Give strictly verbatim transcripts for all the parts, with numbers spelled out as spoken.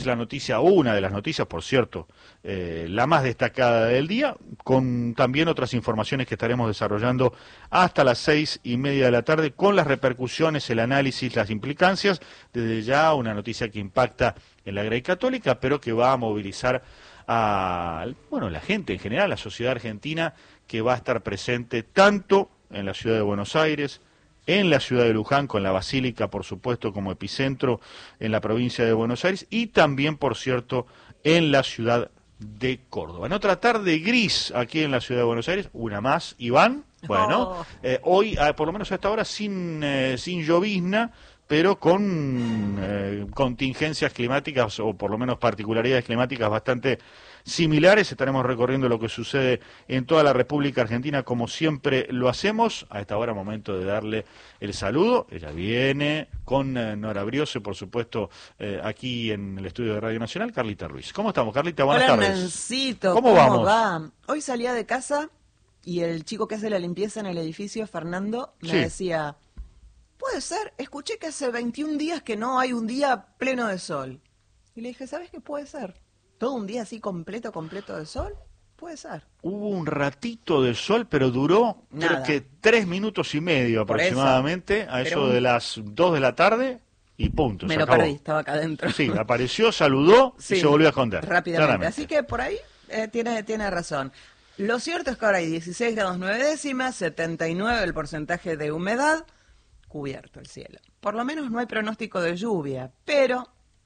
la noticia, una de las noticias, por cierto, eh, la más destacada del día, con también otras informaciones que estaremos desarrollando hasta las seis y media de la tarde, con las repercusiones, el análisis, las implicancias. Desde ya una noticia que impacta en la Grey Católica, pero que va a movilizar a, bueno, la gente en general, la sociedad argentina, que va a estar presente tanto en la ciudad de Buenos Aires, en la ciudad de Luján, con la Basílica, por supuesto, como epicentro en la provincia de Buenos Aires, y también, por cierto, en la ciudad de Córdoba. En otra tarde gris aquí en la ciudad de Buenos Aires, una más, Iván, bueno, oh. eh, hoy, eh, por lo menos a esta hora, sin, eh, sin llovizna, pero con eh, contingencias climáticas, o por lo menos particularidades climáticas bastante similares. Estaremos recorriendo lo que sucede en toda la República Argentina, como siempre lo hacemos. A esta hora, momento de darle el saludo. Ella viene con eh, Nora Briose, por supuesto, eh, aquí en el estudio de Radio Nacional, Carlita Ruiz. ¿Cómo estamos, Carlita? Buenas Hola, tardes. Nancito, ¿Cómo, ¿cómo vamos? va? Hoy salía de casa y el chico que hace la limpieza en el edificio, Fernando, me sí. decía... Puede ser, escuché que hace veintiún días que no hay un día pleno de sol. Y le dije, ¿sabes qué puede ser? ¿Todo un día así completo, completo de sol? Puede ser. Hubo un ratito de sol, pero duró, Nada. creo que tres minutos y medio Por aproximadamente, eso. a eso Pero un... de las dos de la tarde, y punto, Me se lo acabó. perdí, estaba acá adentro. Sí, apareció, saludó sí, y se volvió a esconder. Rápidamente, claramente. Así que por ahí eh, tiene, tiene razón. Lo cierto es que ahora hay dieciséis grados nueve décimas, setenta y nueve el porcentaje de humedad, cubierto el cielo. Por lo menos no hay pronóstico de lluvia, pero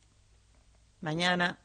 mañana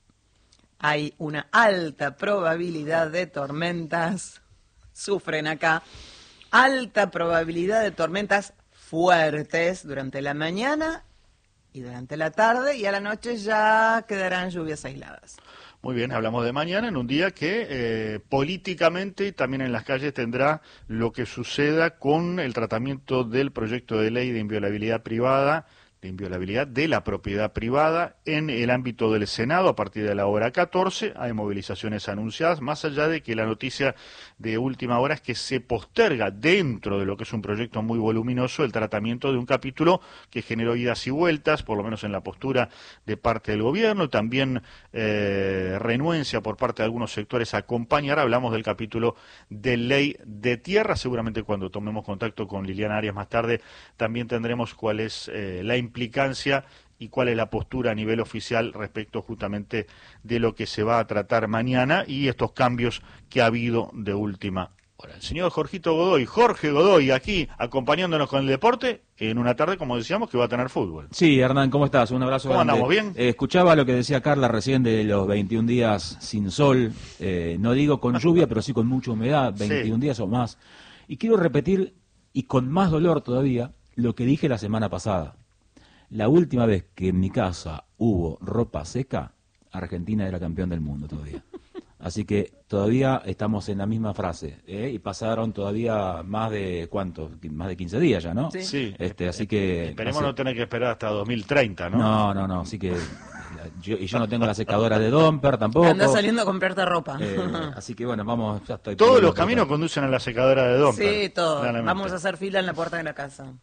hay una alta probabilidad de tormentas, sufren acá, alta probabilidad de tormentas fuertes durante la mañana y durante la tarde, y a la noche ya quedarán lluvias aisladas. Muy bien, hablamos de mañana, en un día que eh, políticamente también en las calles tendrá lo que suceda con el tratamiento del proyecto de ley de inviolabilidad privada, de inviolabilidad de la propiedad privada en el ámbito del Senado a partir de la hora catorce. Hay movilizaciones anunciadas, más allá de que la noticia de última hora es que se posterga dentro de lo que es un proyecto muy voluminoso el tratamiento de un capítulo que generó idas y vueltas, por lo menos en la postura de parte del gobierno, y también eh, renuencia por parte de algunos sectores a acompañar. Hablamos del capítulo de ley de tierra. Seguramente cuando tomemos contacto con Liliana Arias más tarde también tendremos cuál es eh, la implicancia y cuál es la postura a nivel oficial respecto justamente de lo que se va a tratar mañana y estos cambios que ha habido de última hora. El señor Jorgito Godoy, Jorge Godoy, aquí acompañándonos con el deporte en una tarde, como decíamos, que va a tener fútbol. Sí, Hernán, ¿cómo estás? Un abrazo ¿Cómo grande. andamos? ¿Bien? Eh, escuchaba lo que decía Carla recién de los veintiún días sin sol, eh, no digo con lluvia, pero sí con mucha humedad, veintiún sí. días o más. Y quiero repetir, y con más dolor todavía, lo que dije la semana pasada. La última vez que en mi casa hubo ropa seca, Argentina era campeón del mundo todavía. Así que todavía estamos en la misma frase, ¿eh? Y pasaron todavía más de, ¿cuánto? Más de quince días ya, ¿no? Sí. sí. Este, así que... Esperemos no, no tener que esperar hasta dos mil treinta, ¿no? No, no, no, así que... Yo, y yo no tengo la secadora de Domper tampoco. Anda saliendo a comprarte ropa. Eh, así que bueno, vamos, ya estoy. Todos los caminos conducen a la secadora de Domper. Sí, todos. Vamos a hacer fila en la puerta de la casa.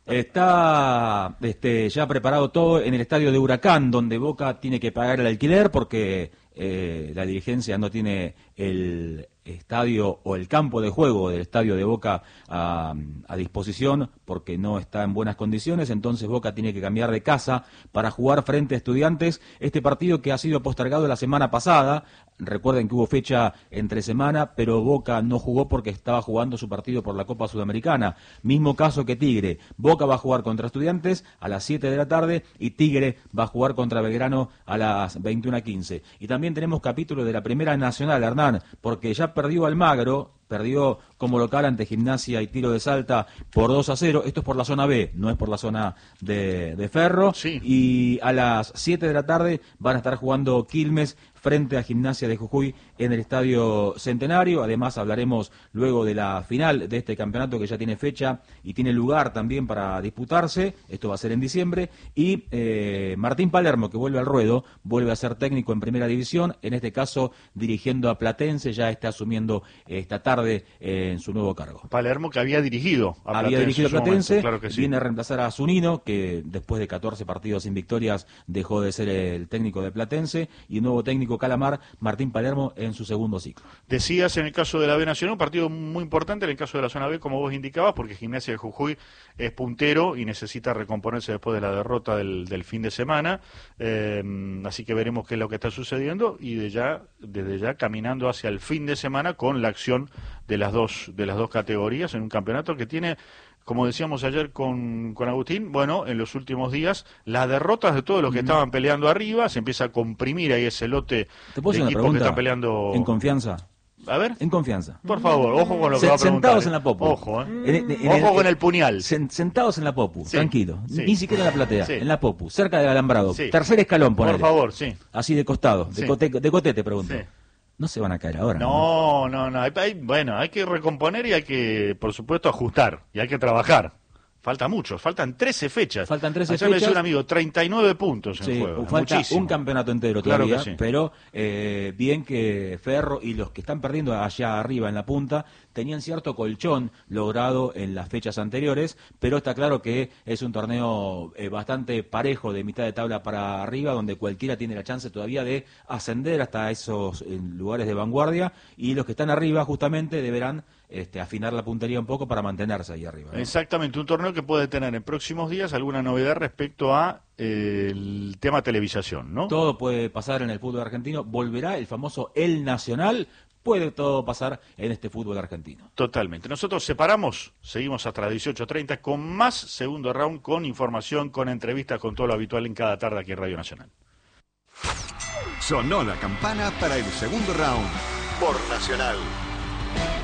Está este, ya preparado todo en el estadio de Huracán, donde Boca tiene que pagar el alquiler porque eh, la dirigencia no tiene el estadio o el campo de juego del estadio de Boca a, a disposición porque no está en buenas condiciones, entonces Boca tiene que cambiar de casa para jugar frente a Estudiantes este partido que ha sido postergado la semana pasada. Recuerden que hubo fecha entre semana, pero Boca no jugó porque estaba jugando su partido por la Copa Sudamericana. Mismo caso que Tigre. Boca va a jugar contra Estudiantes a las siete de la tarde y Tigre va a jugar contra Belgrano a las veintiuna quince. Y también tenemos capítulo de la Primera Nacional, Hernán, porque ya perdió Almagro, perdió como local ante Gimnasia y Tiro de Salta por dos a cero. Esto es por la zona B, no es por la zona de, de Ferro. Sí. Y a las siete de la tarde van a estar jugando Quilmes frente a Gimnasia de Jujuy en el Estadio Centenario. Además hablaremos luego de la final de este campeonato que ya tiene fecha y tiene lugar también para disputarse. Esto va a ser en diciembre. Y eh, Martín Palermo, que vuelve al ruedo, vuelve a ser técnico en Primera División, en este caso dirigiendo a Platense, ya está asumiendo esta tarde tarde eh, en su nuevo cargo. Palermo que había dirigido a Había Platense dirigido a en su Platense, momento, claro que sí. viene a reemplazar a Zunino, que después de catorce partidos sin victorias dejó de ser el técnico de Platense, y un nuevo técnico Calamar, Martín Palermo, en su segundo ciclo. Decías en el caso de la B Nacional, un partido muy importante en el caso de la zona B, como vos indicabas, porque Gimnasia de Jujuy es puntero y necesita recomponerse después de la derrota del, del fin de semana, eh, así que veremos qué es lo que está sucediendo y de ya, desde ya caminando hacia el fin de semana con la acción de las dos, de las dos categorías en un campeonato que tiene, como decíamos ayer con, con Agustín, bueno, en los últimos días, las derrotas de todos los que mm. estaban peleando arriba, se empieza a comprimir ahí ese lote ¿Te puedo de hacer una equipos pregunta que están peleando. En confianza. A ver. En confianza. Por favor, ojo con lo que Se, va a preguntar. Sentados eh. en la popu. Ojo, eh. En, en, en ojo el, con el puñal. Sen, sentados en la popu, sí. tranquilo. Sí. Ni siquiera en la platea, sí. en la popu, cerca del alambrado. Sí. Tercer escalón, ponele. Por favor, sí. Así de costado, de, sí. cote, de cote te pregunto. Sí. No se van a caer ahora. No, no, no. no. Hay, hay, bueno, hay que recomponer y hay que, por supuesto, ajustar. Y hay que trabajar. Falta mucho, faltan trece fechas. Faltan trece Ayer fechas. me decía un amigo, treinta y nueve puntos en sí, juego. Falta Muchísimo. un campeonato entero claro todavía, sí. pero eh, bien que Ferro y los que están perdiendo allá arriba en la punta tenían cierto colchón logrado en las fechas anteriores, pero está claro que es un torneo eh, bastante parejo de mitad de tabla para arriba, donde cualquiera tiene la chance todavía de ascender hasta esos eh, lugares de vanguardia, y los que están arriba justamente deberán Este, afinar la puntería un poco para mantenerse ahí arriba, ¿no? Exactamente, un torneo que puede tener en próximos días alguna novedad respecto a eh, el tema televisación, ¿no? Todo puede pasar en el fútbol argentino, volverá el famoso El Nacional, puede todo pasar en este fútbol argentino. Totalmente. Nosotros separamos, seguimos hasta las dieciocho treinta con más segundo round, con información, con entrevistas, con todo lo habitual en cada tarde aquí en Radio Nacional. Sonó la campana para el segundo round por Nacional.